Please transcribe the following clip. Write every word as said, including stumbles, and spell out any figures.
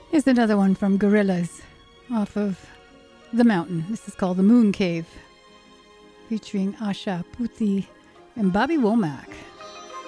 Here's another one from Gorillaz off of The Mountain. This is called The Moon Cave, featuring Asha Puthi and Bobby Womack.